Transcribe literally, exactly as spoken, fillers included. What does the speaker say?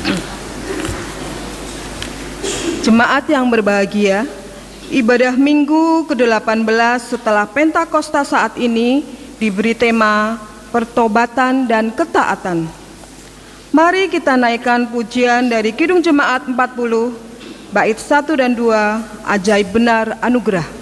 Jemaat yang berbahagia, ibadah minggu ke delapan belas setelah Pentakosta saat ini diberi tema pertobatan dan ketaatan. Mari kita naikkan pujian dari Kidung Jemaat empat puluh, bait satu dan dua, Ajaib Benar Anugerah.